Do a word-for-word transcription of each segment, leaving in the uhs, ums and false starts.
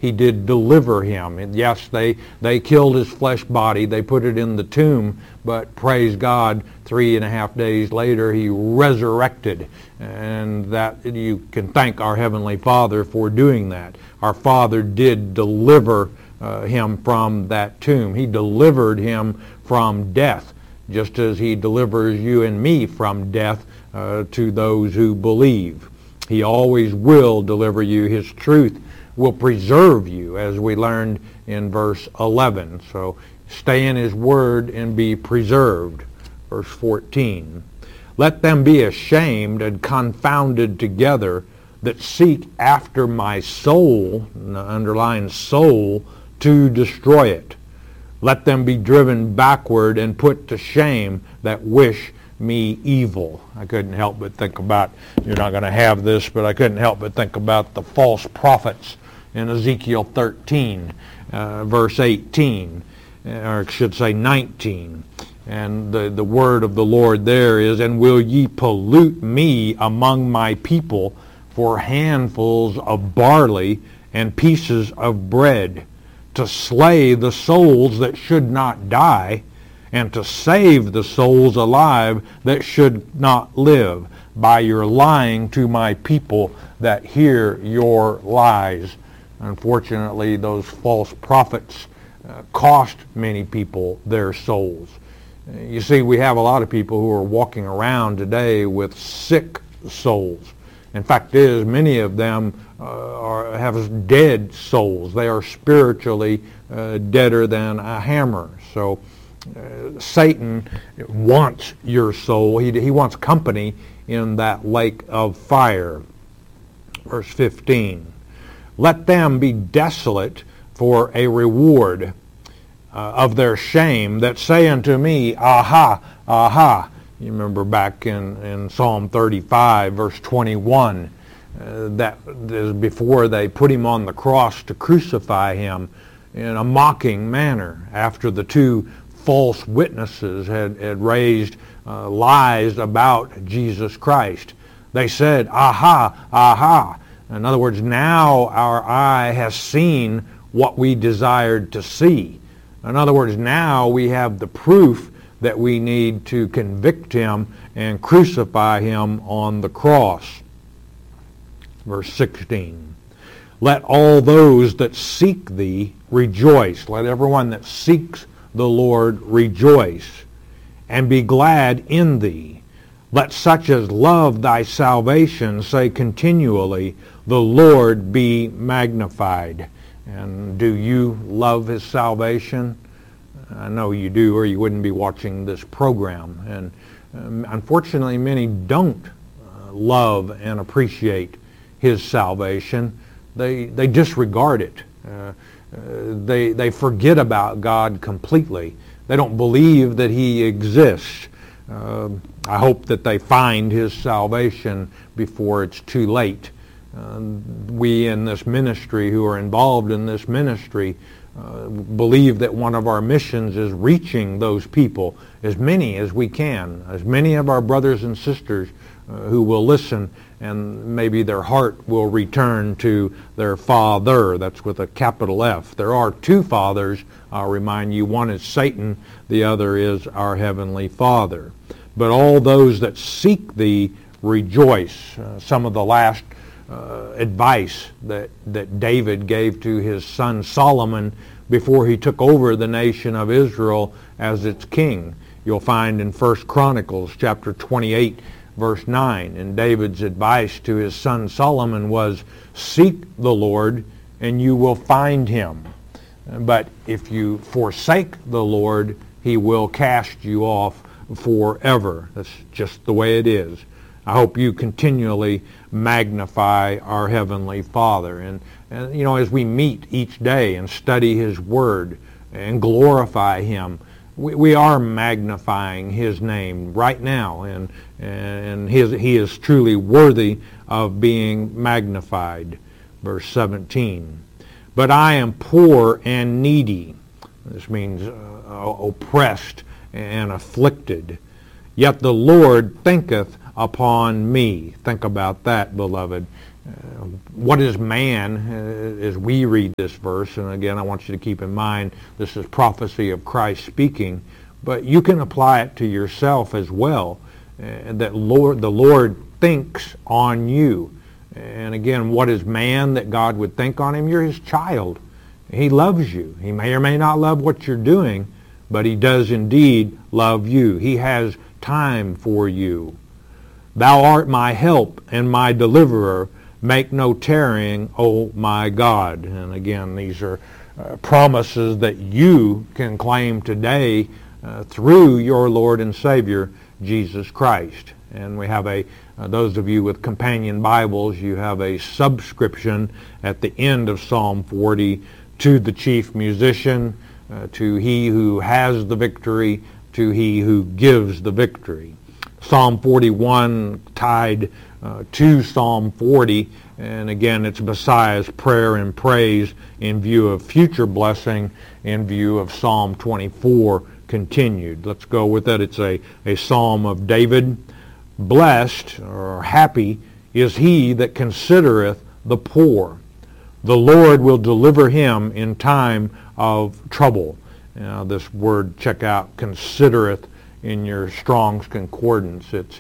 he did deliver him. And yes, they, they killed his flesh body. They put it in the tomb, but praise God, three and a half days later, he resurrected. And that you can thank our Heavenly Father for doing that. Our Father did deliver uh, him from that tomb. He delivered him from death, just as he delivers you and me from death uh, to those who believe. He always will deliver you. His truth will preserve you, as we learned in verse eleven. So stay in his word and be preserved. Verse fourteen. Let them be ashamed and confounded together that seek after my soul, underline soul, to destroy it. Let them be driven backward and put to shame that wish me evil. I couldn't help but think about, you're not going to have this, but I couldn't help but think about the false prophets in Ezekiel thirteen, uh, verse eighteen, or I should say nineteen. And the, the word of the Lord there is, and will ye pollute me among my people for handfuls of barley and pieces of bread, to slay the souls that should not die, and to save the souls alive that should not live, by your lying to my people that hear your lies. Unfortunately, those false prophets uh, cost many people their souls. You see, we have a lot of people who are walking around today with sick souls. In fact, is many of them uh, are, have dead souls. They are spiritually uh, deader than a hammer. So uh, Satan wants your soul. He, he wants company in that lake of fire. Verse fifteen. Let them be desolate for a reward Uh, of their shame, that say unto me, aha, aha. You remember back in, in Psalm thirty-five, verse twenty-one, uh, that is before they put him on the cross to crucify him in a mocking manner, after the two false witnesses had, had raised uh, lies about Jesus Christ. They said, aha, aha. In other words, now our eye has seen what we desired to see. In other words, now we have the proof that we need to convict him and crucify him on the cross. Verse sixteen. Let all those that seek thee rejoice. Let everyone that seeks the Lord rejoice, and be glad in thee. Let such as love thy salvation say continually, the Lord be magnified. And do you love his salvation? I know you do, or you wouldn't be watching this program. And um, unfortunately, many don't uh, love and appreciate his salvation. They they disregard it. Uh, uh, they they forget about God completely. They don't believe that he exists. Uh, I hope that they find his salvation before it's too late. Uh, we in this ministry, who are involved in this ministry, uh, believe that one of our missions is reaching those people, as many as we can, as many of our brothers and sisters uh, who will listen, and maybe their heart will return to their Father. That's with a capital F. There are two fathers, I'll remind you. One is Satan, the other is our Heavenly Father. But all those that seek thee rejoice. Uh, some of the last Uh, advice that, that David gave to his son Solomon before he took over the nation of Israel as its king. You'll find in First Chronicles chapter twenty-eight, verse nine. And David's advice to his son Solomon was, seek the Lord and you will find him. But if you forsake the Lord, he will cast you off forever. That's just the way it is. I hope you continually magnify our Heavenly Father. And, and, you know, as we meet each day and study his word and glorify him, we, we are magnifying his name right now. And, and his, he is truly worthy of being magnified. Verse seventeen. But I am poor and needy. This means uh, oppressed and afflicted. Yet the Lord thinketh upon me. Think about that, beloved. Uh, what is man, uh, as we read this verse, and again I want you to keep in mind this is prophecy of Christ speaking, but you can apply it to yourself as well, uh, that Lord, the Lord thinks on you. And again, what is man that God would think on him? You're his child. He loves you. He may or may not love what you're doing, but he does indeed love you. He has time for you. Thou art my help and my deliverer. Make no tarrying, O my God. And again, these are uh, promises that you can claim today uh, through your Lord and Savior, Jesus Christ. And we have a, uh, those of you with companion Bibles, you have a subscription at the end of Psalm forty to the chief musician, uh, to he who has the victory, to he who gives the victory. Psalm forty-one tied uh, to Psalm forty, and again it's Messiah's prayer and praise in view of future blessing, in view of Psalm twenty-four continued. Let's go with it. It's a, a psalm of David. Blessed or happy is he that considereth the poor. The Lord will deliver him in time of trouble. Now this word, check out considereth in your Strong's Concordance. It's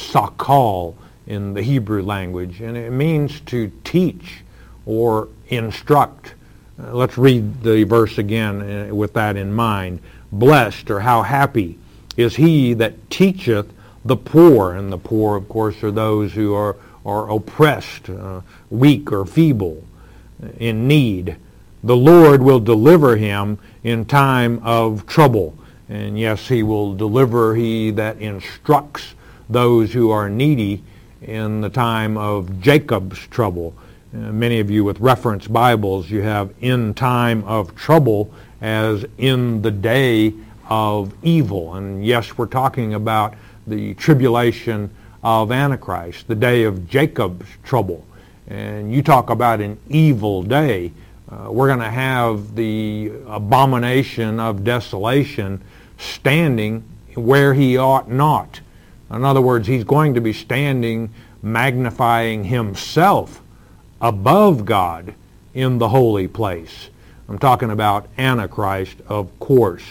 sakal in the Hebrew language, and it means to teach or instruct. Uh, let's read the verse again uh, with that in mind. Blessed, or how happy, is he that teacheth the poor. And the poor, of course, are those who are, are oppressed, uh, weak or feeble, in need. The Lord will deliver him in time of trouble. And yes, he will deliver, he that instructs those who are needy in the time of Jacob's trouble. Uh, many of you with reference Bibles, you have in time of trouble as in the day of evil. And yes, we're talking about the tribulation of Antichrist, the day of Jacob's trouble. And you talk about an evil day. Uh, we're going to have the abomination of desolation standing where he ought not. In other words, he's going to be standing magnifying himself above God in the holy place. I'm talking about Antichrist, of course.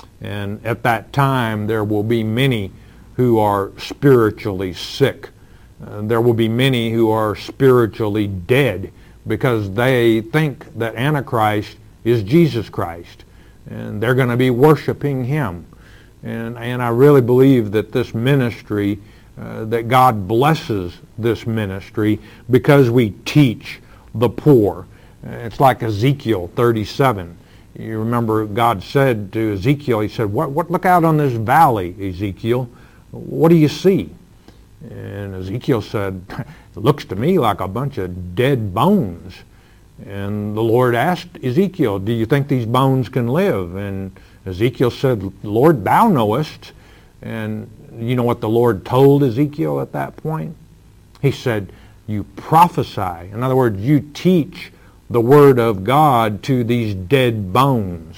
And at that time, there will be many who are spiritually sick. Uh, there will be many who are spiritually dead because they think that Antichrist is Jesus Christ. And they're going to be worshiping him. And, and I really believe that this ministry, uh, that God blesses this ministry because we teach the poor. Uh, it's like Ezekiel thirty-seven. You remember God said to Ezekiel, he said, what, what, look out on this valley, Ezekiel. What do you see? And Ezekiel said, it looks to me like a bunch of dead bones. And the Lord asked Ezekiel, do you think these bones can live? And Ezekiel said, Lord, thou knowest. And you know what the Lord told Ezekiel at that point? He said, you prophesy. In other words, you teach the word of God to these dead bones.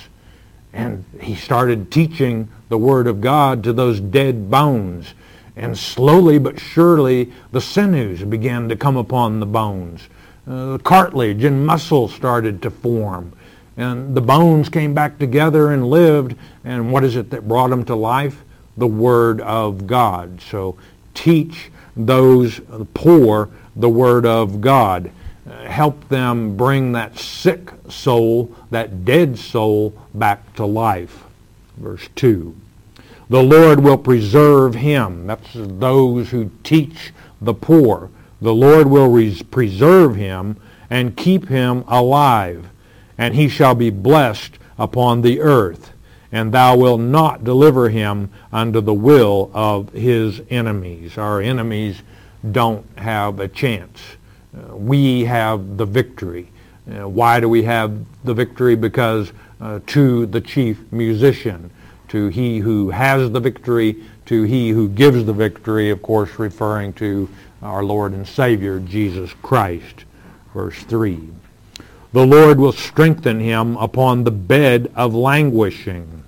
And he started teaching the word of God to those dead bones. And slowly but surely the sinews began to come upon the bones. Uh, the cartilage and muscle started to form. And the bones came back together and lived. And what is it that brought them to life? The Word of God. So teach those poor the Word of God. Uh, help them bring that sick soul, that dead soul, back to life. Verse two. The Lord will preserve him. That's those who teach the poor. The Lord will res- preserve him and keep him alive. And he shall be blessed upon the earth. And thou wilt not deliver him unto the will of his enemies. Our enemies don't have a chance. Uh, we have the victory. Uh, why do we have the victory? Because uh, to the chief musician, to he who has the victory, to he who gives the victory, of course referring to our Lord and Savior, Jesus Christ. Verse three. The Lord will strengthen him upon the bed of languishing.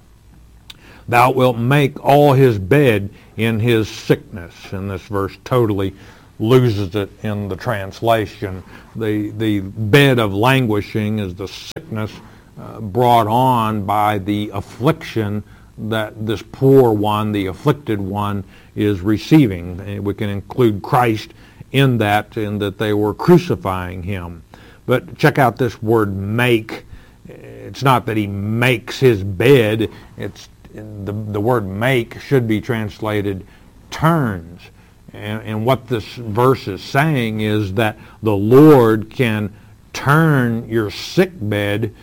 Thou wilt make all his bed in his sickness. And this verse totally loses it in the translation. The, the bed of languishing is the sickness uh, brought on by the affliction that this poor one, the afflicted one, is receiving. And we can include Christ in that, in that they were crucifying him. But check out this word make. It's not that he makes his bed. It's the, the word make should be translated turns. And, and what this verse is saying is that the Lord can turn your sick bed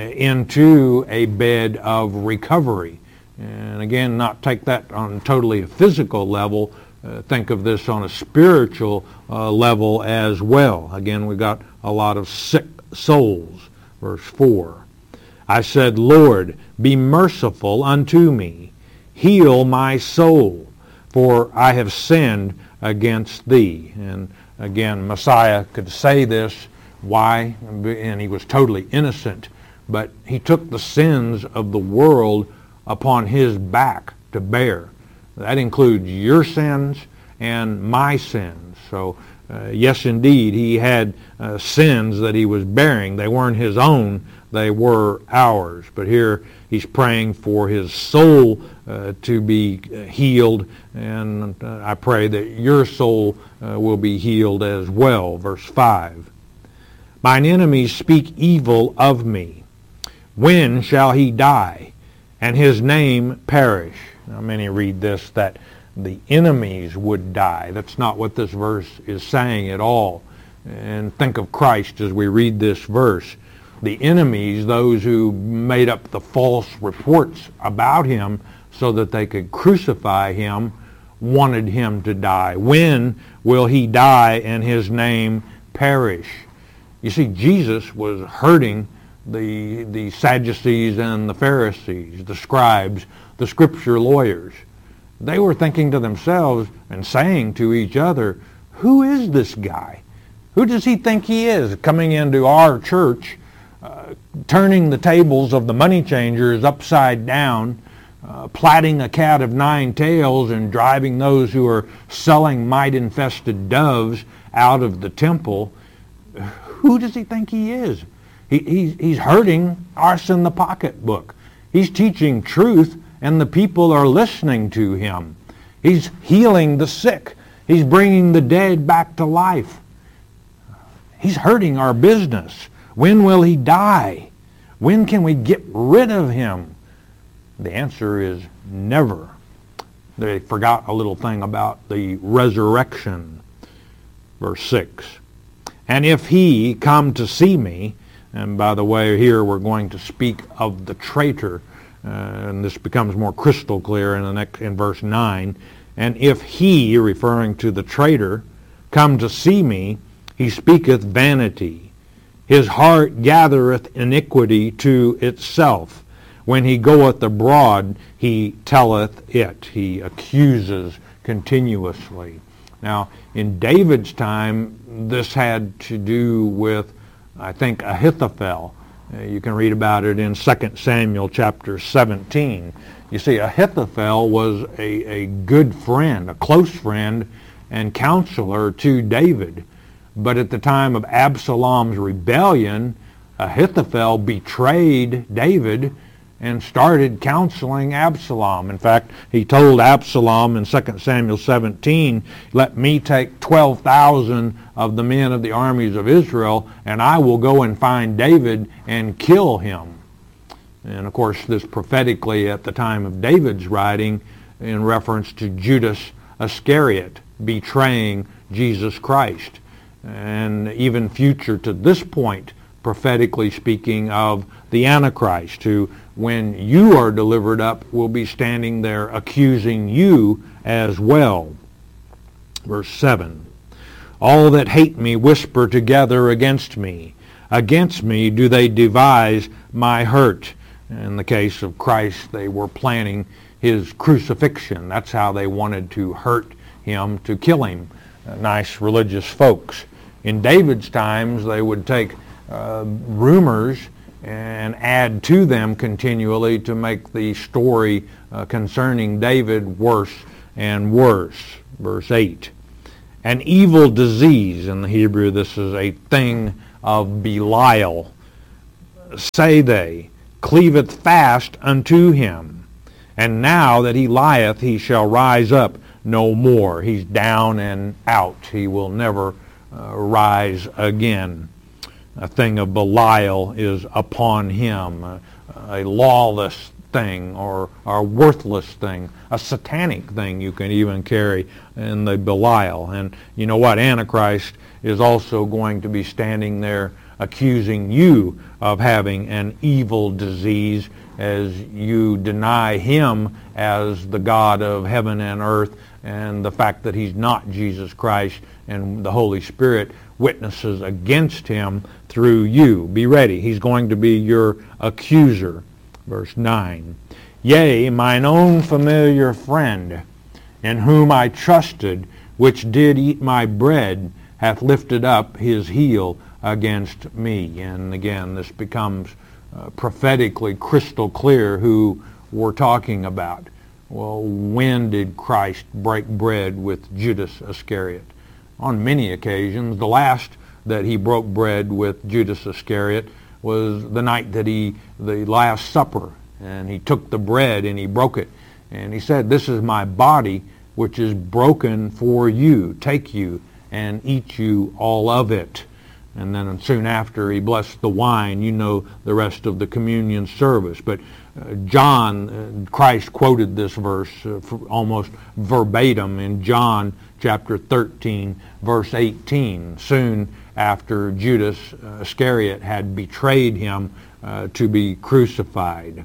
into a bed of recovery. And again, not take that on totally a physical level. Uh, think of this on a spiritual uh, level as well. Again, we've got a lot of sick souls. Verse four. I said, Lord, be merciful unto me. Heal my soul, for I have sinned against thee. And again, Messiah could say this. Why? And he was totally innocent. But he took the sins of the world upon his back to bear. That includes your sins and my sins. So, uh, yes, indeed, he had uh, sins that he was bearing. They weren't his own. They were ours. But here he's praying for his soul uh, to be healed. And uh, I pray that your soul uh, will be healed as well. Verse five. Mine enemies speak evil of me. When shall he die, and his name perish? Now, many read this that the enemies would die. That's not what this verse is saying at all. And think of Christ as we read this verse. The enemies, those who made up the false reports about him so that they could crucify him, wanted him to die. When will he die and his name perish? You see, Jesus was hurting the the Sadducees and the Pharisees, the scribes, the scripture lawyers. They were thinking to themselves and saying to each other, who is this guy? Who does he think he is, coming into our church, uh, turning the tables of the money changers upside down, uh, plaiting a cat of nine tails and driving those who are selling mite-infested doves out of the temple? Who does he think he is? He, he's, he's hurting us in the pocketbook. He's teaching truth, and the people are listening to him. He's healing the sick. He's bringing the dead back to life. He's hurting our business. When will he die? When can we get rid of him? The answer is never. They forgot a little thing about the resurrection. Verse six. And if he come to see me, and by the way, here we're going to speak of the traitor, uh, and this becomes more crystal clear in the next in verse nine. And if he, referring to the traitor, come to see me, he speaketh vanity. His heart gathereth iniquity to itself. When he goeth abroad, he telleth it. He accuses continuously. Now, in David's time, this had to do with, I think, Ahithophel. Uh, you can read about it in Second Samuel chapter seventeen. You see, Ahithophel was a, a good friend, a close friend and counselor to David. But at the time of Absalom's rebellion, Ahithophel betrayed David and started counseling Absalom. In fact, he told Absalom in Second Samuel seventeen, let me take twelve thousand of the men of the armies of Israel, and I will go and find David and kill him. And of course, this prophetically at the time of David's writing in reference to Judas Iscariot betraying Jesus Christ. And even future to this point, prophetically speaking of the Antichrist, who, when you are delivered up, will be standing there accusing you as well. Verse seven. All that hate me whisper together against me. Against me do they devise my hurt. In the case of Christ, they were planning his crucifixion. That's how they wanted to hurt him, to kill him. Uh, nice religious folks. In David's times, they would take uh, rumors and add to them continually to make the story uh, concerning David worse and worse. Verse eight. An evil disease, in the Hebrew this is a thing of Belial, say they, cleaveth fast unto him. And now that he lieth, he shall rise up no more. He's down and out. He will never uh, rise again. A thing of Belial is upon him, a, a lawless thing or a worthless thing, a satanic thing you can even carry in the Belial. And you know what? Antichrist is also going to be standing there accusing you of having an evil disease as you deny him as the God of heaven and earth, and the fact that he's not Jesus Christ, and the Holy Spirit witnesses against him through you. Be ready. He's going to be your accuser. Verse nine. Yea, mine own familiar friend, in whom I trusted, which did eat my bread, hath lifted up his heel against me. And again, this becomes uh, prophetically crystal clear who we're talking about. Well, when did Christ break bread with Judas Iscariot? On many occasions. The last that he broke bread with Judas Iscariot was the night that he, the Last Supper, and he took the bread and he broke it. And he said, this is my body which is broken for you. Take you and eat you all of it. And then soon after he blessed the wine. You know the rest of the communion service. But uh, John, uh, Christ quoted this verse uh, almost verbatim in John chapter thirteen, verse eighteen, soon after Judas uh, Iscariot had betrayed him uh, to be crucified.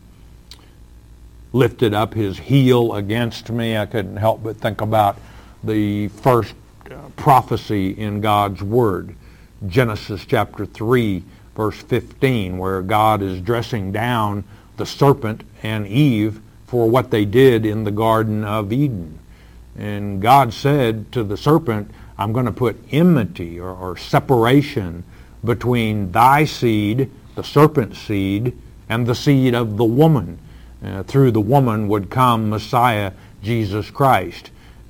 Lifted up his heel against me. I couldn't help but think about the first uh, prophecy in God's Word. Genesis chapter three, verse fifteen, where God is dressing down the serpent and Eve for what they did in the Garden of Eden. And God said to the serpent, I'm going to put enmity or, or separation between thy seed, the serpent's seed, and the seed of the woman. Uh, through the woman would come Messiah, Jesus Christ.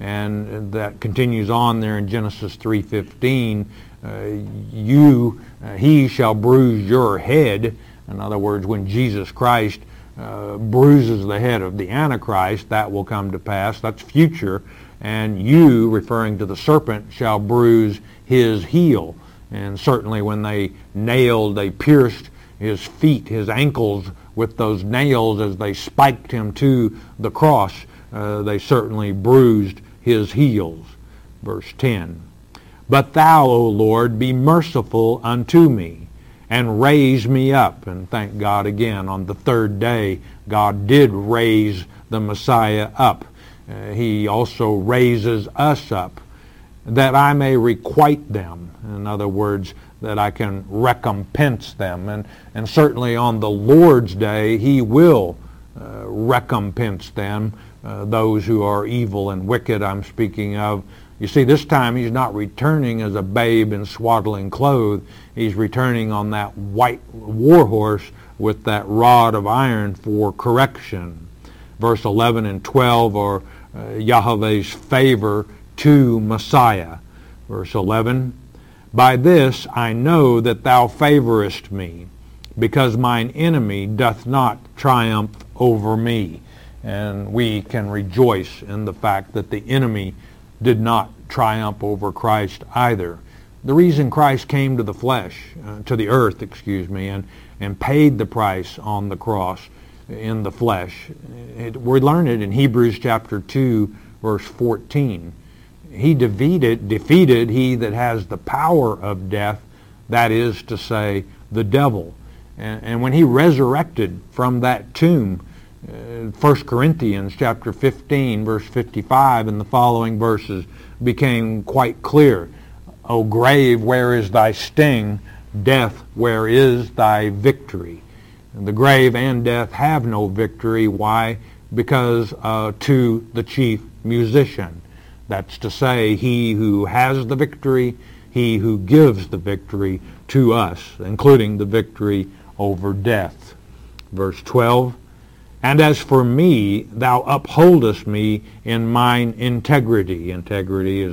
And that continues on there in Genesis three fifteen. Uh, you, uh, he shall bruise your head. In other words, when Jesus Christ uh, bruises the head of the Antichrist, that will come to pass. That's future. And you, referring to the serpent, shall bruise his heel. And certainly when they nailed, they pierced his feet, his ankles with those nails as they spiked him to the cross, uh, they certainly bruised his heels. Verse ten. But thou, O Lord, be merciful unto me, and raise me up. And thank God again, on the third day, God did raise the Messiah up. Uh, he also raises us up, that I may requite them. In other words, that I can recompense them. And, and certainly on the Lord's day, he will uh, recompense them, uh, those who are evil and wicked I'm speaking of. You see, this time he's not returning as a babe in swaddling clothes. He's returning on that white war horse with that rod of iron for correction. Verse eleven and twelve are uh, Yahweh's favor to Messiah. Verse eleven, by this I know that thou favorest me, because mine enemy doth not triumph over me. And we can rejoice in the fact that the enemy did not triumph over Christ either. The reason Christ came to the flesh, uh, to the earth, excuse me, and, and paid the price on the cross in the flesh, it, we learn it in Hebrews chapter two, verse fourteen. He defeated, defeated he that has the power of death, that is to say, the devil. And, and when he resurrected from that tomb, uh, First Corinthians chapter fifteen, verse fifty-five, and the following verses became quite clear. O grave, where is thy sting? Death, where is thy victory? And the grave and death have no victory. Why? Because uh, to the chief musician. That's to say, he who has the victory, he who gives the victory to us, including the victory over death. Verse twelve, and as for me, thou upholdest me in mine integrity. Integrity is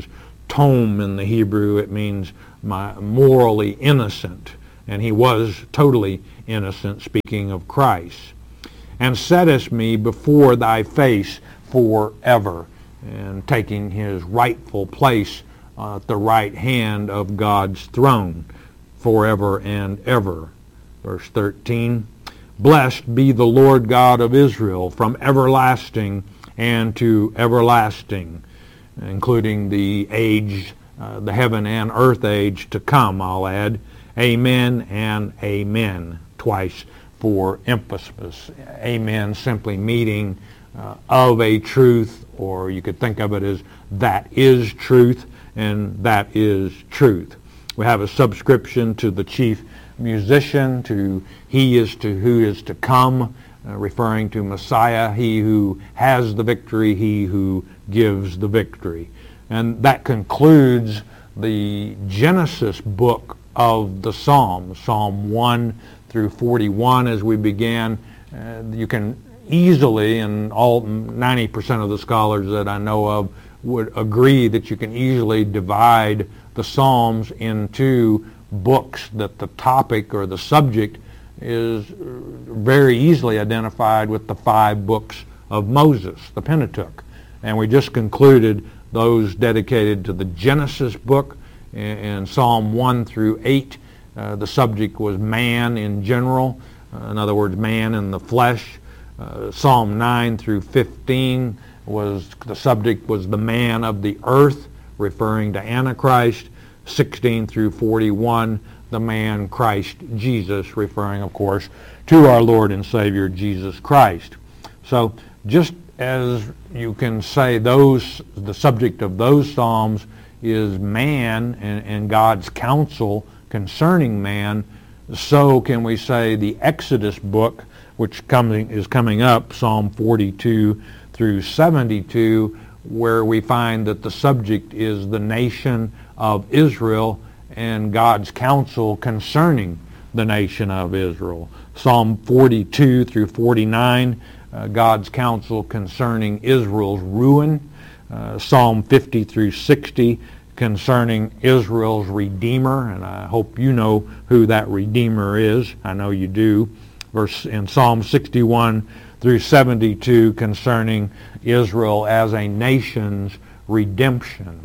tome in the Hebrew. It means my morally innocent. And he was totally innocent, speaking of Christ. And settest me before thy face forever. And taking his rightful place uh, at the right hand of God's throne forever and ever. Verse thirteen, blessed be the Lord God of Israel from everlasting and to everlasting, including the age, uh, the heaven and earth age to come, I'll add. Amen and amen, twice for emphasis. Amen simply meaning uh, of a truth, or you could think of it as that is truth, and that is truth. We have a subscription to the chief musician, to he is to who is to come, uh, referring to Messiah, he who has the victory, he who gives the victory. And that concludes the Genesis book of the Psalms, Psalm one through forty-one as we began. Uh, you can easily, and all ninety percent of the scholars that I know of would agree that you can easily divide the Psalms into books that the topic or the subject is very easily identified with the five books of Moses, the Pentateuch. And we just concluded those dedicated to the Genesis book. In Psalm one through eight, uh, the subject was man in general, uh, in other words, man in the flesh. Uh, Psalm nine through fifteen was the subject was the man of the earth, referring to Antichrist. sixteen through forty-one, the man Christ Jesus, referring, of course, to our Lord and Savior Jesus Christ. So just as you can say those, the subject of those Psalms is man and, and God's counsel concerning man, so can we say the Exodus book, which coming, is coming up, Psalm forty-two through seventy-two, where we find that the subject is the nation of Israel and God's counsel concerning the nation of Israel. Psalm forty-two through forty-nine, uh, God's counsel concerning Israel's ruin. Uh, Psalm fifty through sixty, concerning Israel's Redeemer, and I hope you know who that Redeemer is. I know you do. Verse in Psalm sixty-one through seventy-two, concerning Israel as a nation's redemption.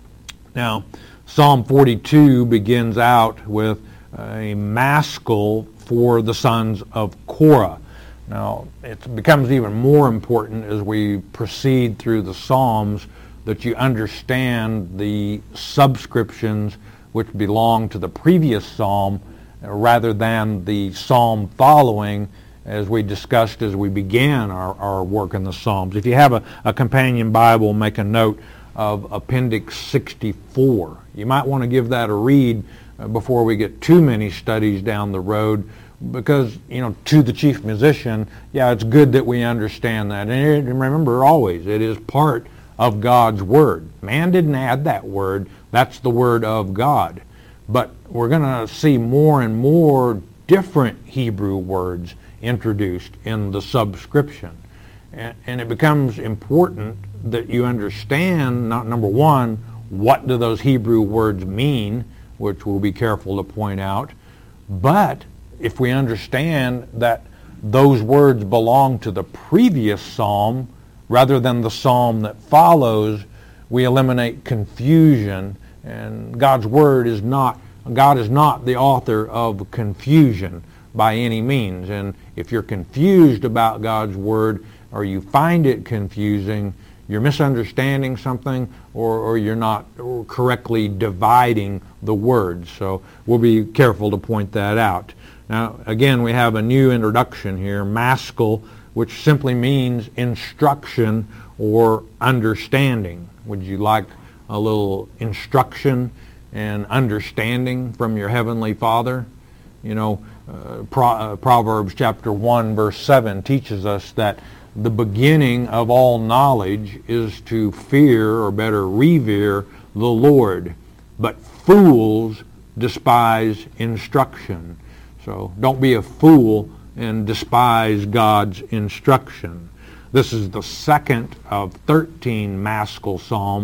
Now, Psalm forty-two begins out with a maskil for the sons of Korah. Now, it becomes even more important as we proceed through the Psalms that you understand the subscriptions which belong to the previous psalm rather than the psalm following, as we discussed as we began our, our work in the Psalms. If you have a, a companion Bible, make a note of Appendix sixty-four. You might want to give that a read before we get too many studies down the road, because, you know, to the chief musician, yeah, it's good that we understand that. And remember always, it is part of God's Word. Man didn't add that word. That's the Word of God. But we're going to see more and more different Hebrew words introduced in the subscription. And, and it becomes important that you understand, not number one, what do those Hebrew words mean, which we'll be careful to point out, but if we understand that those words belong to the previous psalm rather than the psalm that follows, we eliminate confusion. And God's Word is not, God is not the author of confusion by any means. And if you're confused about God's Word, or you find it confusing, you're misunderstanding something, or, or you're not correctly dividing the words. So we'll be careful to point that out. Now, again, we have a new introduction here, maskil, which simply means instruction or understanding. Would you like a little instruction and understanding from your Heavenly Father? You know, uh, Pro- uh, Proverbs chapter one, verse seven teaches us that the beginning of all knowledge is to fear, or better, revere the Lord. But fools despise instruction. So don't be a fool and despise God's instruction. This is the second of thirteen maskil psalms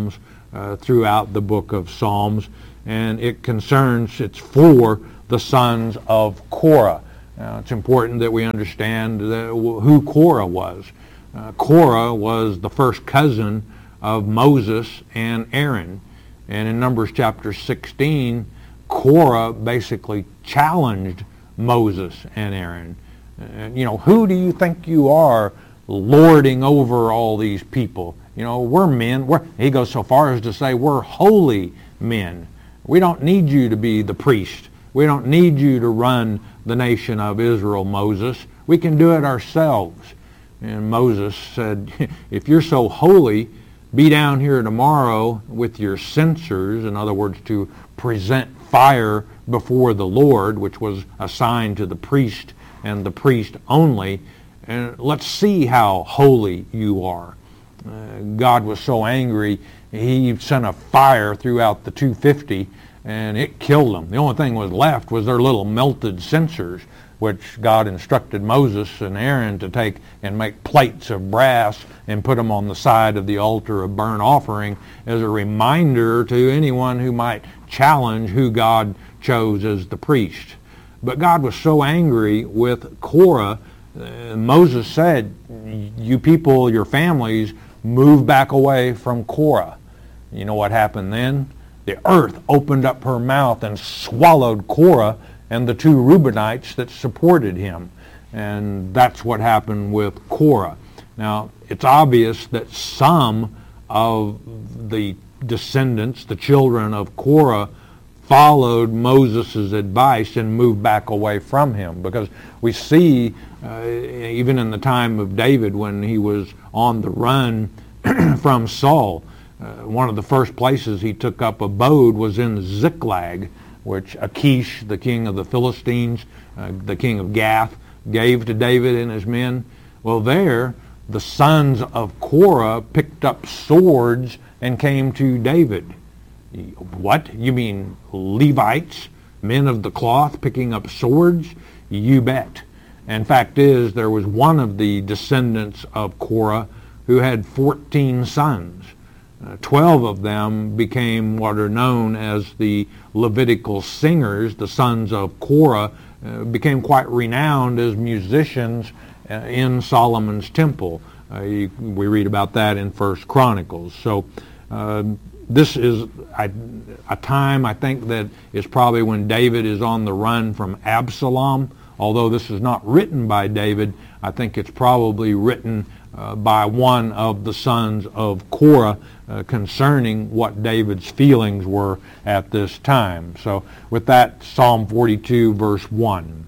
uh, throughout the book of Psalms, and it concerns, it's for the sons of Korah. Now, it's important that we understand that, who Korah was. Uh, Korah was the first cousin of Moses and Aaron. And in Numbers chapter sixteen, Korah basically challenged Moses and Aaron. And, you know, who do you think you are lording over all these people? You know, we're men. We're, he goes so far as to say we're holy men. We don't need you to be the priest. We don't need you to run the nation of Israel, Moses. We can do it ourselves. And Moses said, if you're so holy, be down here tomorrow with your censers, in other words, to present fire before the Lord, which was assigned to the priest and the priest only, and let's see how holy you are. Uh, God was so angry, he sent a fire throughout the two fifty, and it killed them. The only thing was left was their little melted censers, which God instructed Moses and Aaron to take and make plates of brass and put them on the side of the altar of burnt offering as a reminder to anyone who might challenge who God chose as the priest. But God was so angry with Korah, uh, Moses said, you people, your families, move back away from Korah. You know what happened then? The earth opened up her mouth and swallowed Korah and the two Reubenites that supported him. And that's what happened with Korah. Now, it's obvious that some of the descendants, the children of Korah, followed Moses' advice and moved back away from him. Because we see, uh, even in the time of David, when he was on the run from Saul, uh, one of the first places he took up abode was in Ziklag, which Achish, the king of the Philistines, uh, the king of Gath, gave to David and his men. Well, there, the sons of Korah picked up swords and came to David. What? You mean Levites, men of the cloth, picking up swords? You bet. And fact is, there was one of the descendants of Korah who had fourteen sons. Uh, Twelve of them became what are known as the Levitical singers. The sons of Korah uh, became quite renowned as musicians uh, in Solomon's temple. Uh, you, we read about that in First Chronicles. So uh, this is a, a time, I think, that is probably when David is on the run from Absalom. Although this is not written by David, I think it's probably written uh, by one of the sons of Korah uh, concerning what David's feelings were at this time. So with that, Psalm forty-two, verse one.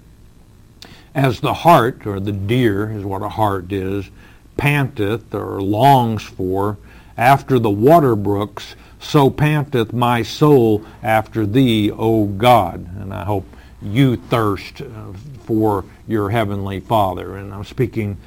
As the hart, or the deer is what a hart is, panteth, or longs for, after the water brooks, so panteth my soul after thee, O God. And I hope you thirst uh, for your heavenly Father. And I'm speaking,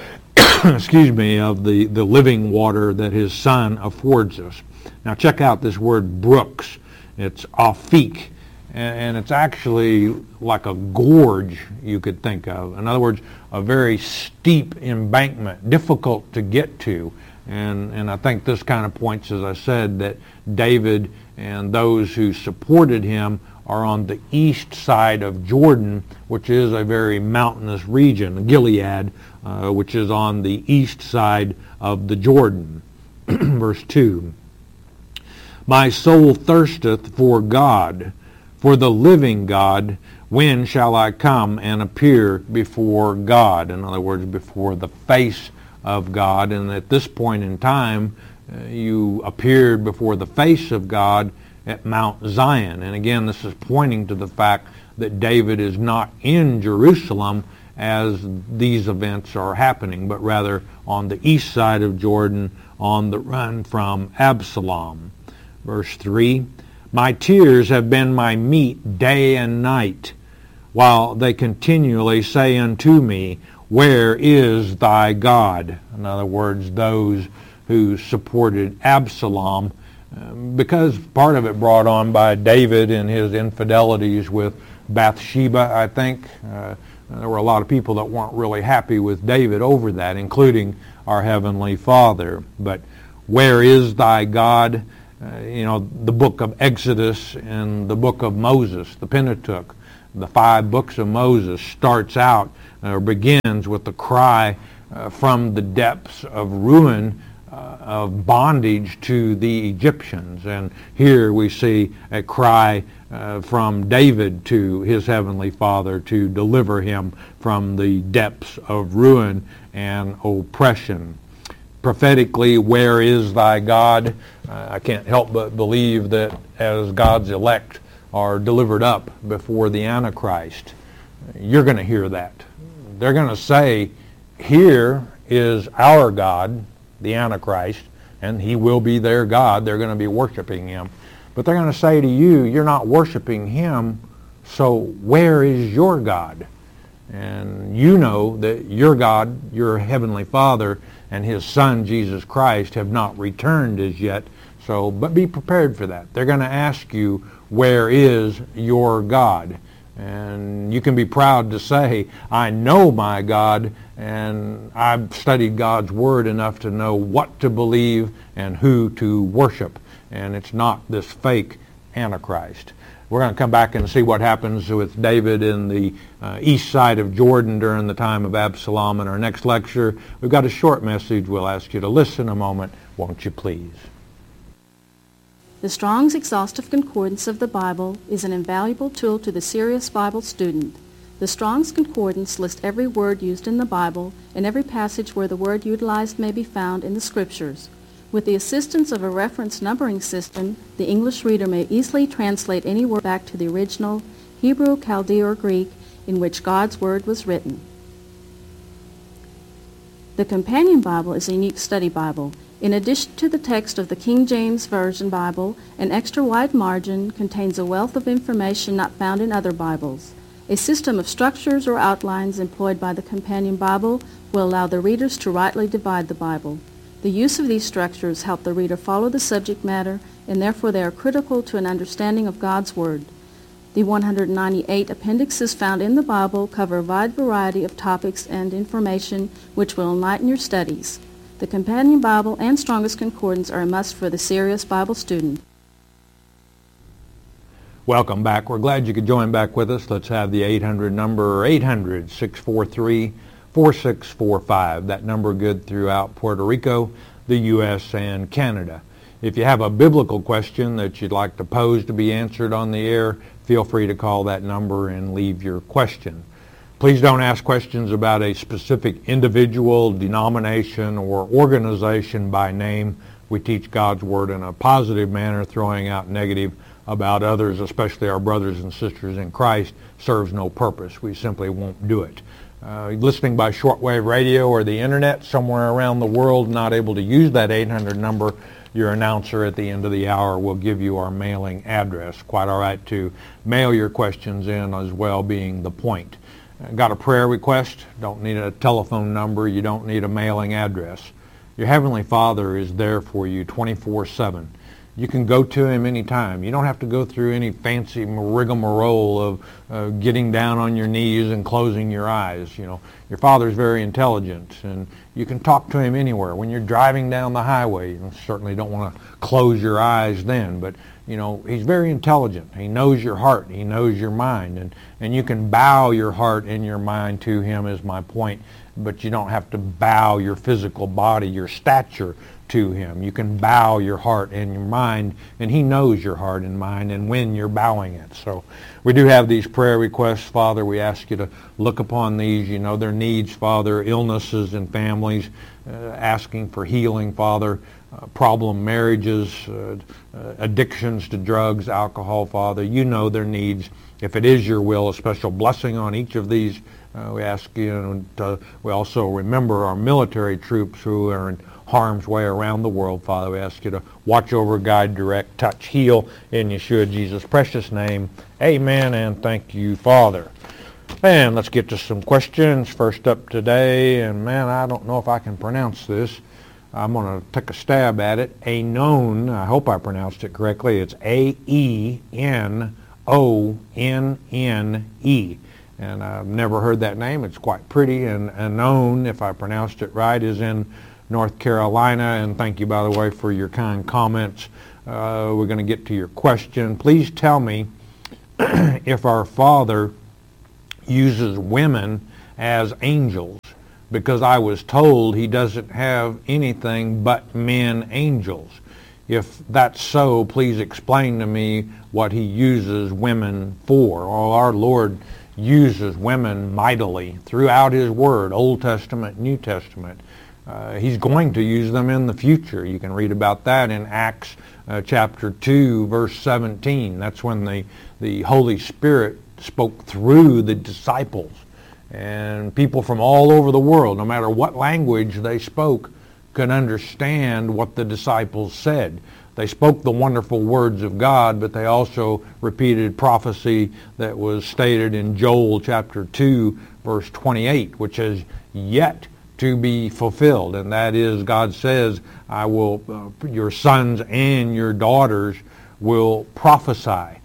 excuse me, of the, the living water that his Son affords us. Now check out this word brooks. It's afik, and, and it's actually like a gorge you could think of. In other words, a very steep embankment, difficult to get to. And, and I think this kind of points, as I said, that David and those who supported him are on the east side of Jordan, which is a very mountainous region, Gilead, uh, which is on the east side of the Jordan. Verse two. My soul thirsteth for God, for the living God. When shall I come and appear before God? In other words, before the face of God. And at this point in time, uh, you appeared before the face of God at Mount Zion. And again, this is pointing to the fact that David is not in Jerusalem as these events are happening, but rather on the east side of Jordan on the run from Absalom. Verse three, my tears have been my meat day and night, while they continually say unto me, where is thy God? In other words, those who supported Absalom, because part of it brought on by David and his infidelities with Bathsheba, I think. Uh, there were a lot of people that weren't really happy with David over that, including our Heavenly Father. But where is thy God? Uh, you know, the book of Exodus and the book of Moses, the Pentateuch, the five books of Moses starts out or begins with the cry uh, from the depths of ruin, uh, of bondage to the Egyptians. And here we see a cry uh, from David to his heavenly Father to deliver him from the depths of ruin and oppression. Prophetically, where is thy God? Uh, I can't help but believe that as God's elect are delivered up before the Antichrist, you're going to hear that. They're going to say, here is our God, the Antichrist, and he will be their God. They're going to be worshiping him. But they're going to say to you, you're not worshiping him, so where is your God? And you know that your God, your heavenly Father, and his Son, Jesus Christ, have not returned as yet. So, but be prepared for that. They're going to ask you, where is your God? And you can be proud to say, I know my God, and I've studied God's Word enough to know what to believe and who to worship. And it's not this fake Antichrist. We're going to come back and see what happens with David in the uh, east side of Jordan during the time of Absalom in our next lecture. We've got a short message. We'll ask you to listen a moment, won't you please? The Strong's Exhaustive Concordance of the Bible is an invaluable tool to the serious Bible student. The Strong's Concordance lists every word used in the Bible and every passage where the word utilized may be found in the Scriptures. With the assistance of a reference numbering system, the English reader may easily translate any word back to the original Hebrew, Chaldee, or Greek in which God's Word was written. The Companion Bible is a unique study Bible. In addition to the text of the King James Version Bible, an extra wide margin contains a wealth of information not found in other Bibles. A system of structures or outlines employed by the Companion Bible will allow the readers to rightly divide the Bible. The use of these structures help the reader follow the subject matter, and therefore they are critical to an understanding of God's Word. The one hundred ninety-eight appendixes found in the Bible cover a wide variety of topics and information which will enlighten your studies. The Companion Bible and Strong's Concordance are a must for the serious Bible student. Welcome back. We're glad you could join back with us. Let's have the eight hundred number, eight hundred, six four three, four six four five. That number good throughout Puerto Rico, the U S, and Canada. If you have a biblical question that you'd like to pose to be answered on the air, feel free to call that number and leave your question. Please don't ask questions about a specific individual, denomination, or organization by name. We teach God's Word in a positive manner. Throwing out negative about others, especially our brothers and sisters in Christ, serves no purpose. We simply won't do it. Uh, listening by shortwave radio or the internet somewhere around the world, not able to use that eight hundred number, your announcer at the end of the hour will give you our mailing address. Quite all right to mail your questions in as well, being the point. Got a prayer request? Don't need a telephone number. You don't need a mailing address. Your Heavenly Father is there for you twenty-four seven. You can go to him anytime. You don't have to go through any fancy rigmarole of uh, getting down on your knees and closing your eyes. You know, your Father's very intelligent, and you can talk to him anywhere. When you're driving down the highway, you certainly don't want to close your eyes then, but you know, he's very intelligent. He knows your heart. He knows your mind, and, and you can bow your heart and your mind to him, is my point, but you don't have to bow your physical body, your stature, to him. You can bow your heart and your mind, and he knows your heart and mind and when you're bowing it. So we do have these prayer requests, Father. We ask you to look upon these. You know their needs, Father, illnesses in families, uh, asking for healing, Father, uh, problem marriages, uh, uh, addictions to drugs, alcohol, Father. You know their needs. If it is your will, a special blessing on each of these. Uh, we ask you to, we also remember our military troops who are in harm's way around the world, Father. We ask you to watch over, guide, direct, touch, heal in Yeshua Jesus' precious name. Amen, and thank you, Father. And let's get to some questions. First up today, and man, I don't know if I can pronounce this. I'm going to take a stab at it. Aenon, I hope I pronounced it correctly. It's A E N O N N E. And I've never heard that name. It's quite pretty. And Aenon, if I pronounced it right, is in North Carolina. And thank you, by the way, for your kind comments Uh, we're going to get to your question. Please tell me if our Father uses women as angels, because I was told he doesn't have anything but men angels. If that's so, please explain to me what he uses women for. Well, our Lord uses women mightily throughout his Word, Old Testament, New Testament. Uh, he's going to use them in the future. You can read about that in Acts uh, chapter two, verse seventeen. That's when the, the Holy Spirit spoke through the disciples. And people from all over the world, no matter what language they spoke, could understand what the disciples said. They spoke the wonderful words of God, but they also repeated prophecy that was stated in Joel chapter two, verse twenty-eight, which is yet to be fulfilled. And that is, God says, I will, uh, your sons and your daughters will prophesy.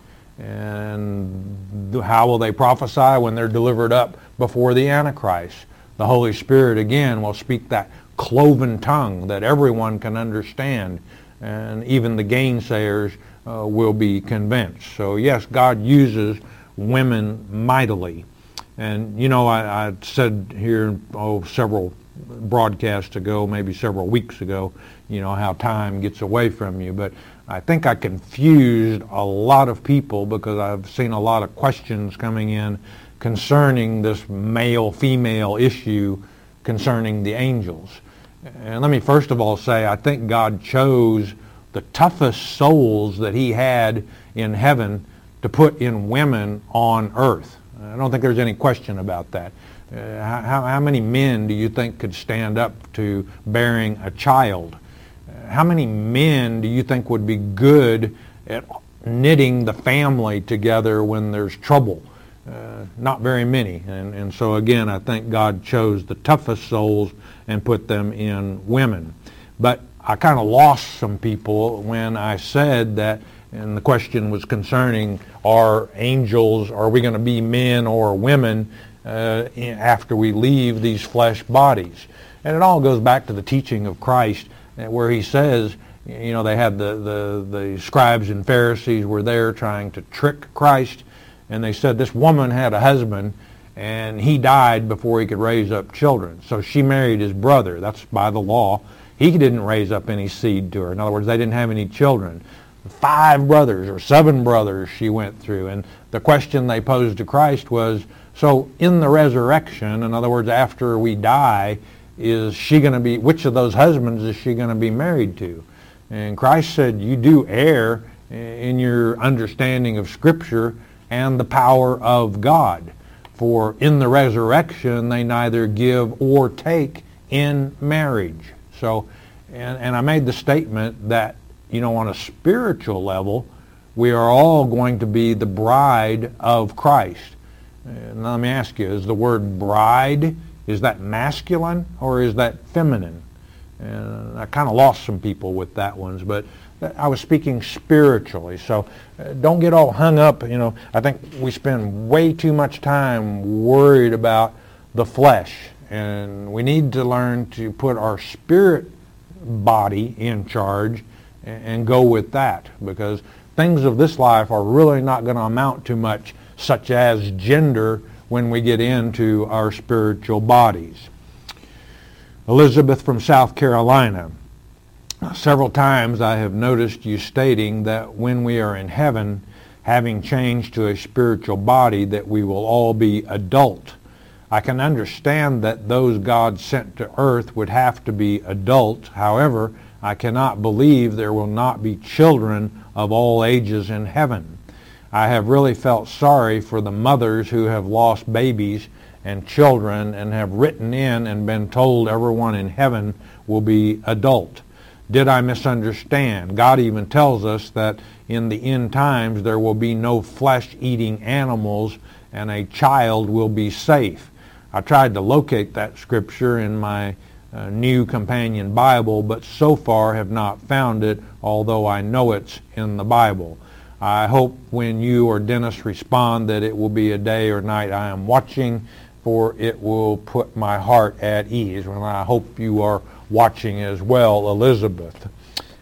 And how will they prophesy? When they're delivered up before the Antichrist. The Holy Spirit again will speak that cloven tongue that everyone can understand, and even the gainsayers uh, will be convinced. So yes, God uses women mightily. And you know, I, I said here oh, several broadcasts ago, maybe several weeks ago, you know, how time gets away from you. But I think I confused a lot of people because I've seen a lot of questions coming in concerning this male-female issue concerning the angels. And let me first of all say, I think God chose the toughest souls that he had in heaven to put in women on earth. I don't think there's any question about that. Uh, how, how many men do you think could stand up to bearing a child? Uh, how many men do you think would be good at knitting the family together when there's trouble? Uh, not very many. And, and so again, I think God chose the toughest souls and put them in women. But I kind of lost some people when I said that, and the question was concerning, are angels, are we going to be men or women uh, after we leave these flesh bodies? And it all goes back to the teaching of Christ, where he says, you know, they had the, the, the scribes and Pharisees were there trying to trick Christ, and they said this woman had a husband and he died before he could raise up children. So she married his brother. That's by the law. He didn't raise up any seed to her. In other words, they didn't have any children. Five brothers or seven brothers she went through. And the question they posed to Christ was, so in the resurrection, in other words, after we die, is she going to be, which of those husbands is she going to be married to? And Christ said, you do err in your understanding of Scripture and the power of God. For in the resurrection, they neither give or take in marriage. So, and, and I made the statement that, you know, on a spiritual level, we are all going to be the bride of Christ. And let me ask you, is the word bride, is that masculine or is that feminine? And I kind of lost some people with that ones, but I was speaking spiritually. So uh, don't get all hung up. You know, I think we spend way too much time worried about the flesh, and we need to learn to put our spirit body in charge and, and go with that, because things of this life are really not going to amount to much, such as gender, when we get into our spiritual bodies. Elizabeth from South Carolina. Several times I have noticed you stating that when we are in heaven, having changed to a spiritual body, that we will all be adult. I can understand that those God sent to earth would have to be adult. However, I cannot believe there will not be children of all ages in heaven. I have really felt sorry for the mothers who have lost babies and children and have written in and been told everyone in heaven will be adult. Did I misunderstand? God even tells us that in the end times there will be no flesh-eating animals and a child will be safe. I tried to locate that scripture in my uh, New Companion Bible, but so far have not found it, although I know it's in the Bible. I hope when you or Dennis respond that it will be a day or night I am watching, for it will put my heart at ease. And I hope you are watching as well, Elizabeth.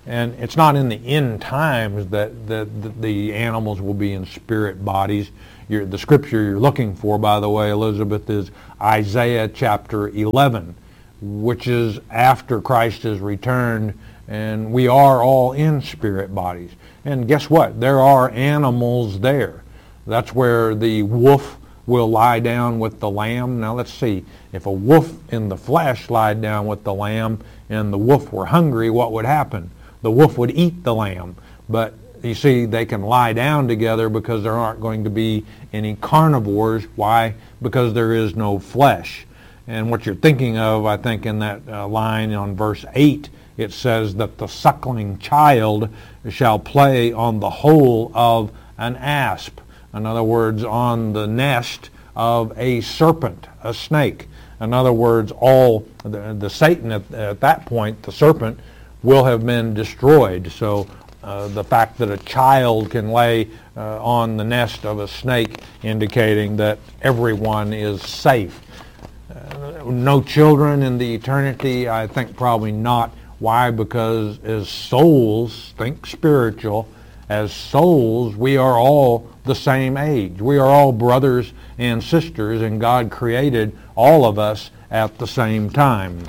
And it's not in the end times that the, the, the animals will be in spirit bodies. You're, the scripture you're looking for, by the way, Elizabeth, is Isaiah chapter eleven, which is after Christ has returned, and we are all in spirit bodies. And guess what? There are animals there. That's where the wolf will lie down with the lamb. Now let's see. If a wolf in the flesh lied down with the lamb and the wolf were hungry, what would happen? The wolf would eat the lamb. But you see, they can lie down together because there aren't going to be any carnivores. Why? Because there is no flesh. And what you're thinking of, I think, in that uh, line on verse eight, it says that the suckling child shall play on the hole of an asp. In other words, on the nest of a serpent, a snake. In other words, all the, the Satan at, at that point, the serpent, will have been destroyed. So uh, the fact that a child can lay uh, on the nest of a snake, indicating that everyone is safe. Uh, no children in the eternity, I think probably not. Why? Because as souls, think spiritual, as souls, we are all the same age. We are all brothers and sisters, and God created all of us at the same time.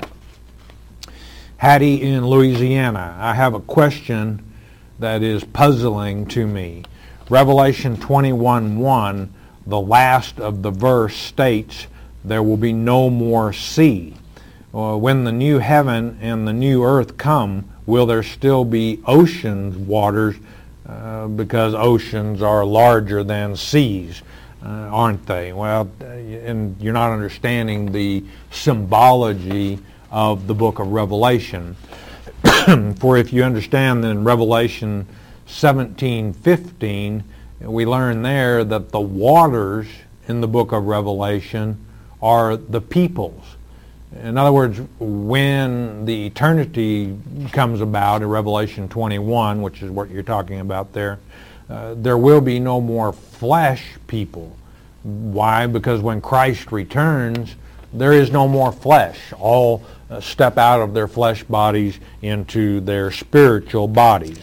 Hattie in Louisiana, I have a question that is puzzling to me. Revelation twenty-one one, the last of the verse states, there will be no more sea. Uh, when the new heaven and the new earth come, will there still be oceans, waters, uh, because oceans are larger than seas, uh, aren't they? Well, and you're not understanding the symbology of the book of Revelation. For if you understand in Revelation seventeen fifteen, we learn there that the waters in the book of Revelation are the peoples. In other words, when the eternity comes about in Revelation twenty-one, which is what you're talking about there, uh, there will be no more flesh people. Why? Because when Christ returns, there is no more flesh. All uh, step out of their flesh bodies into their spiritual bodies.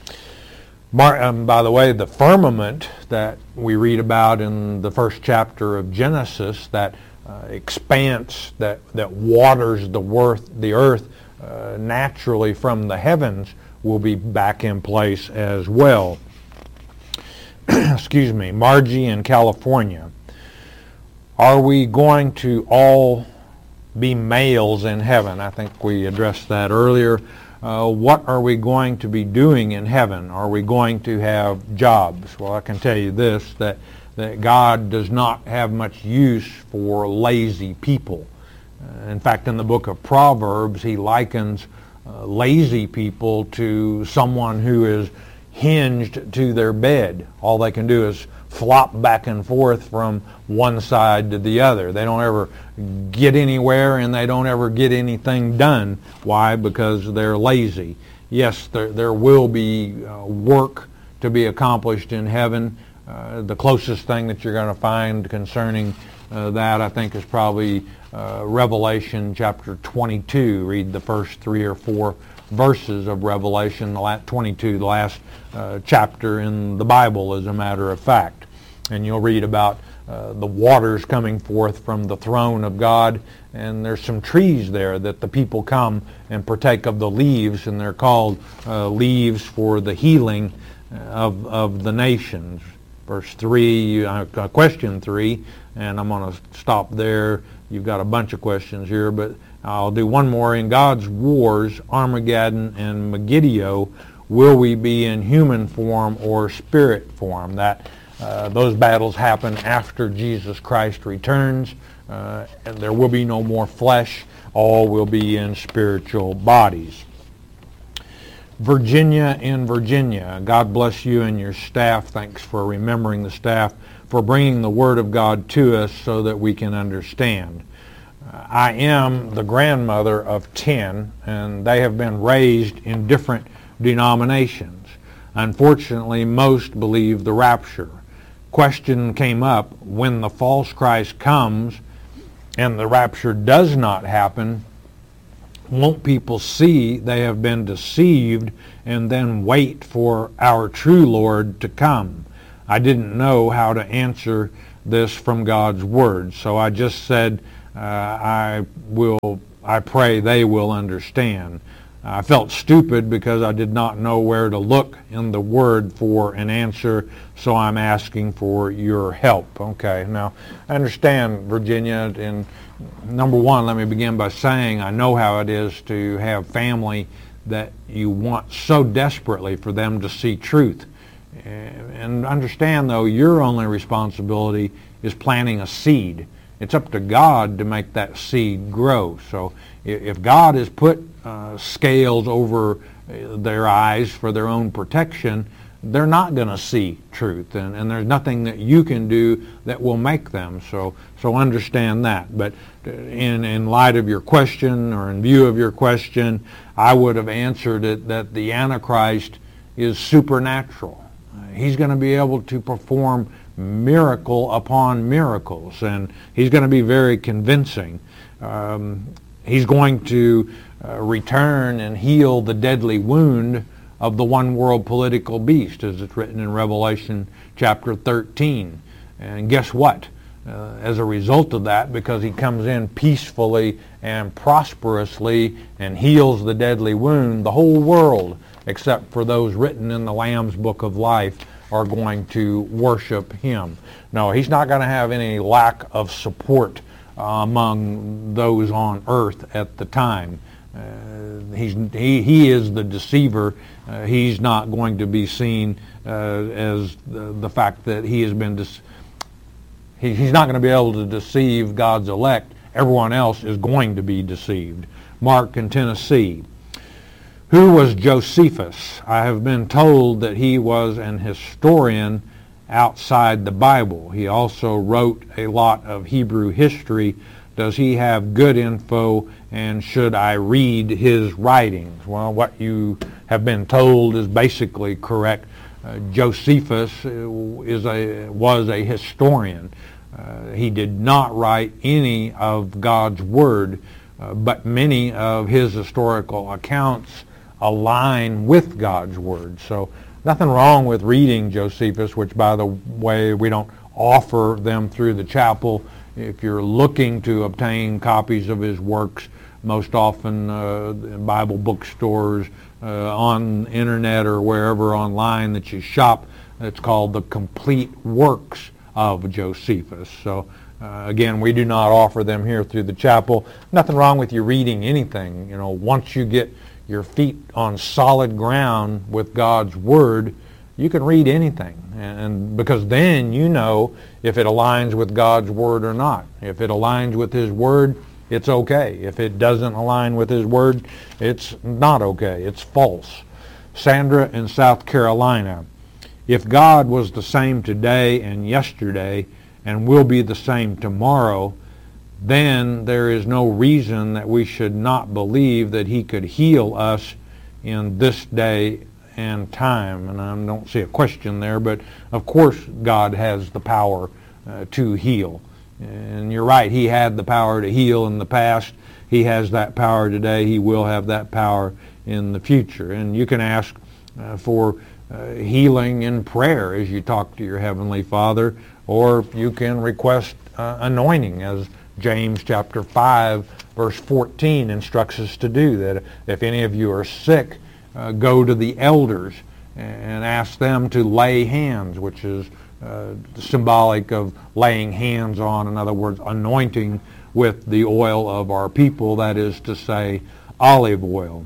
Mar- um, by the way, the firmament that we read about in the first chapter of Genesis, that uh, expanse that, that waters the, worth, the earth uh, naturally from the heavens, will be back in place as well. Excuse me, Margie in California. Are we going to all be males in heaven? I think we addressed that earlier. Uh, what are we going to be doing in heaven? Are we going to have jobs? Well, I can tell you this, that, that God does not have much use for lazy people. Uh, in fact, in the book of Proverbs, he likens uh, lazy people to someone who is hinged to their bed. All they can do is flop back and forth from one side to the other. They don't ever get anywhere, and they don't ever get anything done. Why? Because they're lazy. Yes, there, there will be uh, work to be accomplished in heaven. Uh, the closest thing that you're going to find concerning uh, that, I think, is probably uh, Revelation chapter twenty-two. Read the first three or four verses of Revelation, the last twenty-two, the last uh, chapter in the Bible, as a matter of fact. And you'll read about uh, the waters coming forth from the throne of God, and there's some trees there that the people come and partake of the leaves, and they're called uh, leaves for the healing of, of the nations. Verse three, uh, question three, and I'm going to stop there. You've got a bunch of questions here, but I'll do one more. In God's wars, Armageddon and Megiddo, will we be in human form or spirit form? That uh, those battles happen after Jesus Christ returns, uh, and there will be no more flesh. All will be in spiritual bodies. Virginia in Virginia, God bless you and your staff. Thanks for remembering the staff, for bringing the Word of God to us so that we can understand. I am the grandmother of ten, and they have been raised in different denominations. Unfortunately, most believe the rapture. Question came up, when the false Christ comes and the rapture does not happen, won't people see they have been deceived and then wait for our true Lord to come? I didn't know how to answer this from God's Word, so I just said, uh, I will, I pray they will understand. I felt stupid because I did not know where to look in the Word for an answer, so I'm asking for your help. Okay, now I understand, Virginia, and number one, let me begin by saying I know how it is to have family that you want so desperately for them to see truth. And understand, though, your only responsibility is planting a seed. It's up to God to make that seed grow. So if God has put uh, scales over their eyes for their own protection, they're not going to see truth. And, and there's nothing that you can do that will make them. So so understand that. But in, in light of your question, or in view of your question, I would have answered it that the Antichrist is supernatural. He's going to be able to perform miracle upon miracles, and he's going to be very convincing. Um, he's going to uh, return and heal the deadly wound of the one world political beast, as it's written in Revelation chapter thirteen. And guess what? Uh, as a result of that, because he comes in peacefully and prosperously and heals the deadly wound, the whole world, except for those written in the Lamb's Book of Life, are going to worship him. No, he's not going to have any lack of support uh, among those on earth at the time. Uh, he's, he, he is the deceiver. Uh, he's not going to be seen uh, as the, the fact that he has been, dece- he, he's not going to be able to deceive God's elect. Everyone else is going to be deceived. Mark in Tennessee. Who was Josephus? I have been told that he was an historian outside the Bible. He also wrote a lot of Hebrew history. Does he have good info, and should I read his writings? Well, what you have been told is basically correct. Uh, Josephus is a, was a historian. Uh, he did not write any of God's Word, uh, but many of his historical accounts align with God's Word. So nothing wrong with reading Josephus, which, by the way, we don't offer them through the chapel. If you're looking to obtain copies of his works, most often uh, in Bible bookstores, uh, on internet, or wherever online that you shop, it's called The Complete Works of Josephus. So uh, again, we do not offer them here through the chapel. Nothing wrong with you reading anything. You know, once you get your feet on solid ground with God's Word, you can read anything, and because then you know if it aligns with God's Word or not. If it aligns with His Word, it's okay. If it doesn't align with His Word, it's not okay. It's false. Sandra in South Carolina. If God was the same today and yesterday and will be the same tomorrow, then there is no reason that we should not believe that He could heal us in this day and time. And I don't see a question there, but of course God has the power uh, to heal. And you're right, He had the power to heal in the past. He has that power today. He will have that power in the future. And you can ask uh, for uh, healing in prayer as you talk to your Heavenly Father, or you can request uh, anointing, as James chapter five verse fourteen instructs us to do, that if any of you are sick, uh, go to the elders and ask them to lay hands, which is uh, symbolic of laying hands on, in other words, anointing with the oil of our people, that is to say, olive oil.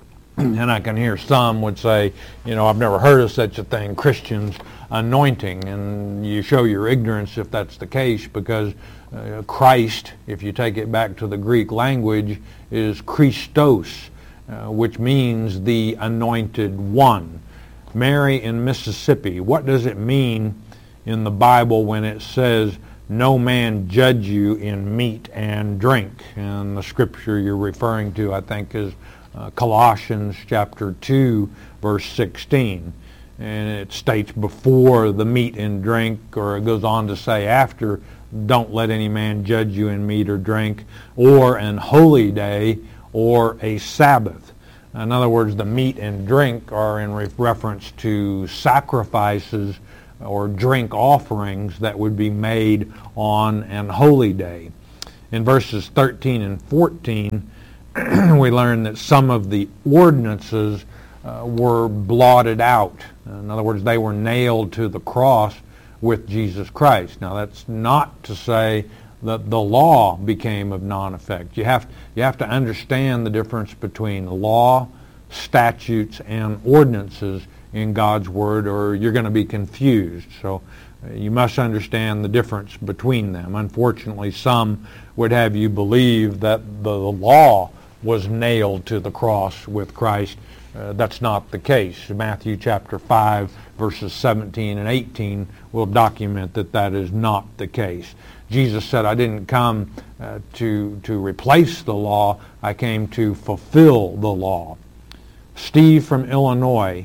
And I can hear some would say, you know, I've never heard of such a thing, Christians anointing, and you show your ignorance if that's the case, because uh, Christ, if you take it back to the Greek language, is Christos, uh, which means the anointed one. Mary in Mississippi, what does it mean in the Bible when it says, no man judge you in meat and drink? And the scripture you're referring to, I think, is uh, Colossians chapter two, verse sixteen. And it states before the meat and drink, or it goes on to say after, don't let any man judge you in meat or drink, or an holy day, or a Sabbath. In other words, the meat and drink are in re- reference to sacrifices or drink offerings that would be made on an holy day. In verses thirteen and fourteen, we learn that some of the ordinances uh, were blotted out. In other words, they were nailed to the cross with Jesus Christ. Now, that's not to say that the law became of non-effect. You have, you have to understand the difference between law, statutes, and ordinances in God's Word, or you're going to be confused. So uh, you must understand the difference between them. Unfortunately, some would have you believe that the law was nailed to the cross with Christ. Uh, that's not the case. Matthew chapter five, verses seventeen and eighteen will document that that is not the case. Jesus said, I didn't come uh, to, to replace the law. I came to fulfill the law. Steve from Illinois,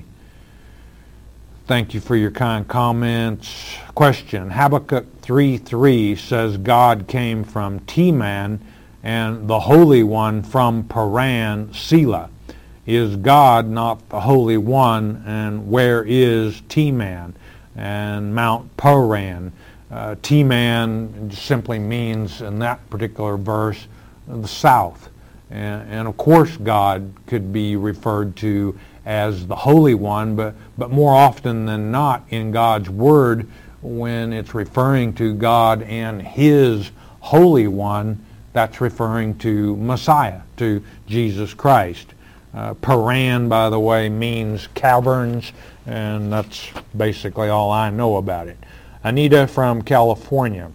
thank you for your kind comments. Question, Habakkuk three three says God came from Teman and the Holy One from Paran, Selah. Is God not the Holy One, and where is Teman and Mount Paran? Uh, Teman simply means, in that particular verse, the south. And, and of course God could be referred to as the Holy One, but, but more often than not in God's Word, when it's referring to God and His Holy One, that's referring to Messiah, to Jesus Christ. Uh, Paran, by the way, means caverns, and that's basically all I know about it. Anita from California.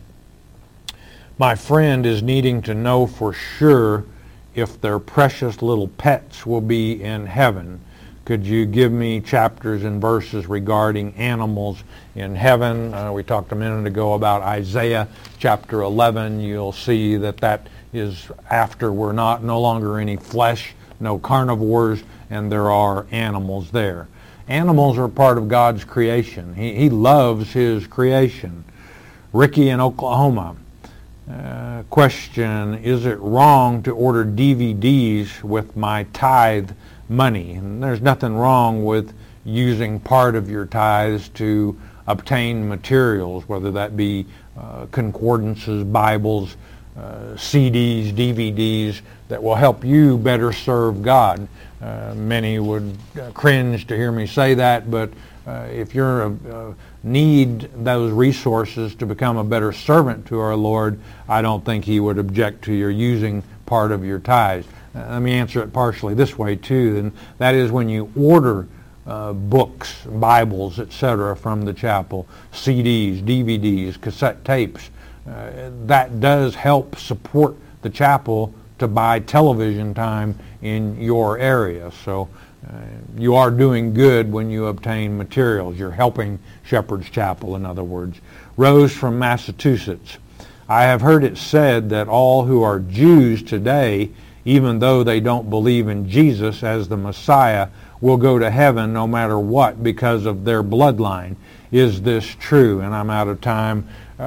My friend is needing to know for sure if their precious little pets will be in heaven. Could you give me chapters and verses regarding animals in heaven? Uh, we talked a minute ago about Isaiah chapter eleven. You'll see that that is after we're not no longer any flesh, no carnivores, and there are animals there. Animals are part of God's creation. He, he loves His creation. Ricky in Oklahoma. Uh, question, is it wrong to order D V Ds with my tithe money? And there's nothing wrong with using part of your tithes to obtain materials, whether that be uh, concordances, Bibles, uh, C Ds, D V Ds, that will help you better serve God. Uh, many would uh, cringe to hear me say that, but uh, if you're a, uh, need those resources to become a better servant to our Lord, I don't think He would object to your using part of your tithes. Uh, let me answer it partially this way too, and that is when you order uh, books, Bibles, et cetera from the chapel, C Ds, D V Ds, cassette tapes, uh, that does help support the chapel to buy television time in your area. So uh, you are doing good when you obtain materials. You're helping Shepherd's Chapel, in other words. Rose from Massachusetts. I have heard it said that all who are Jews today, even though they don't believe in Jesus as the Messiah, will go to heaven no matter what because of their bloodline. Is this true? And I'm out of time.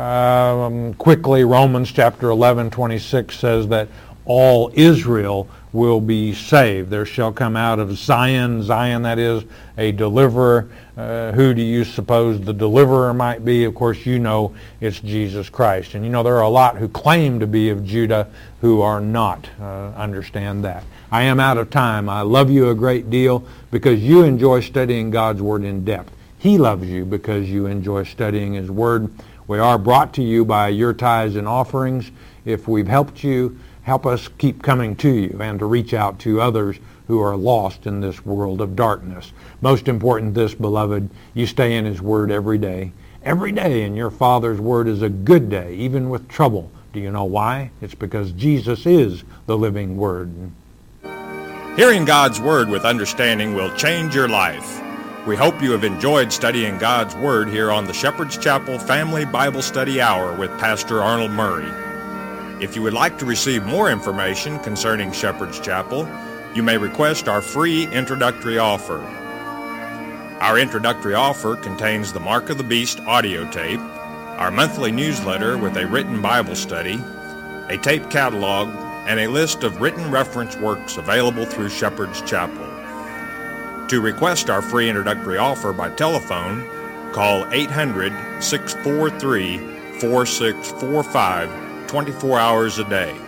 Um, quickly, Romans chapter eleven twenty-six says that all Israel will be saved. There shall come out of Zion, Zion that is, a deliverer. Uh, who do you suppose the deliverer might be? Of course, you know it's Jesus Christ. And you know there are a lot who claim to be of Judah who are not. Uh, understand that. I am out of time. I love you a great deal because you enjoy studying God's Word in depth. He loves you because you enjoy studying His Word. We are brought to you by your tithes and offerings. If we've helped you, help us keep coming to you and to reach out to others who are lost in this world of darkness. Most important this, beloved, you stay in His Word every day. Every day in your Father's Word is a good day, even with trouble. Do you know why? It's because Jesus is the living Word. Hearing God's Word with understanding will change your life. We hope you have enjoyed studying God's Word here on the Shepherd's Chapel Family Bible Study Hour with Pastor Arnold Murray. If you would like to receive more information concerning Shepherd's Chapel, you may request our free introductory offer. Our introductory offer contains the Mark of the Beast audio tape, our monthly newsletter with a written Bible study, a tape catalog, and a list of written reference works available through Shepherd's Chapel. To request our free introductory offer by telephone, call eight hundred, six four three, four six four five twenty-four hours a day.